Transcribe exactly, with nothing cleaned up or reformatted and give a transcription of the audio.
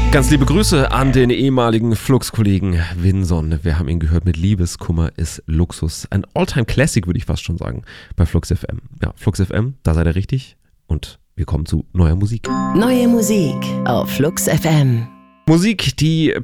Ganz liebe Grüße an den ehemaligen Flux-Kollegen Winson. Wir haben ihn gehört mit Liebeskummer ist Luxus. Ein All-Time-Classic, würde ich fast schon sagen, bei Flux F M. Ja, Flux F M, da seid ihr richtig. Und wir kommen zu neuer Musik. Neue Musik auf Flux F M. Musik, die